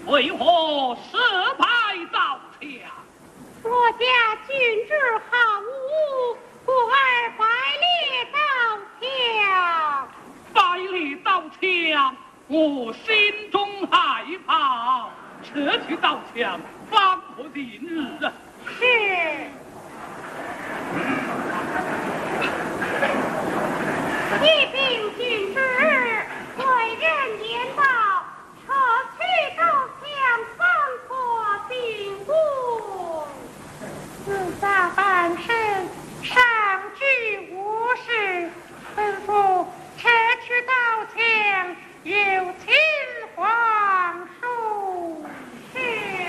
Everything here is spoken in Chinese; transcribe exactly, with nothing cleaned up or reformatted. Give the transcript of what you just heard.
为何失败造墙？ 我家君之好武，故而百列造墙。 百列造墙，我心中害怕，撤去造墙，方可定日。 是。一并君之，为人言道，撤去造墙，方可定功。自下半身，上具无事，吩咐撤去造墙，有请皇叔。是。